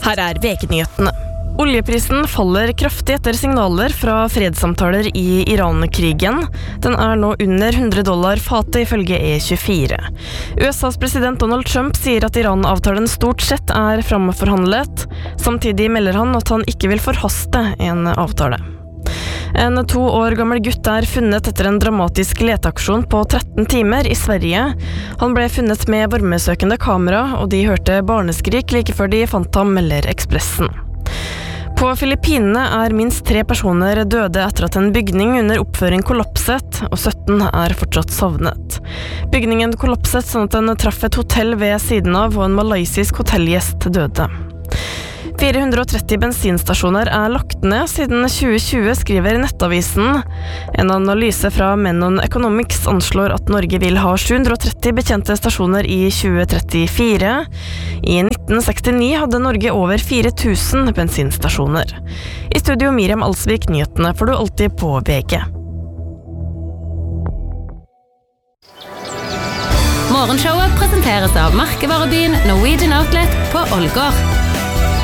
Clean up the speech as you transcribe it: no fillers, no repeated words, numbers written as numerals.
Her VG-nyhetene. Oljeprisen faller kraftig etter signaler fra fredssamtaler i Iran-krigen. Den nå under $100 fatet ifølge E24. USAs president Donald Trump sier at Iran-avtalen stort sett framforhandlet. Samtidig melder han at han ikke vil forhaste en avtale. En 2 år gammel gutt funnet etter en dramatisk leteaksjon på 13 timer i Sverige. Han ble funnet med varmesøkende kamera, og de hørte barneskrik like før de fant ham, melder Ekspressen. På Filippinene minst 3 personer døde etter at en bygning under oppføring kollapset, og 17 fortsatt savnet. Bygningen kollapset sånn at den traff et hotell ved siden av, og en malaysisk hotellgjest døde. 430 bensinstasjoner lagt ned siden 2020, skriver Nettavisen. En analyse fra Menon Economics anslår at Norge vil ha 730 betjente stasjoner i 2034. I 1969 hadde Norge over 4000 bensinstasjoner. I studio Miriam Alsvik, nyhetene får du alltid på VG. Morgenshowet presenteres av merkevarebyen Norwegian Outlet på Ålgård.